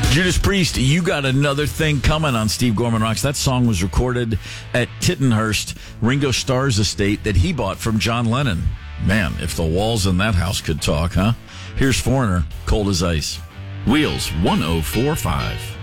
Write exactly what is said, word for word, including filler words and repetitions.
Judas Priest, You Got Another Thing Coming on Steve Gorman Rocks. That song was recorded at Tittenhurst, Ringo Starr's estate that he bought from John Lennon. Man, if the walls in that house could talk, huh? Here's Foreigner, Cold as Ice. Wheels one oh four point five.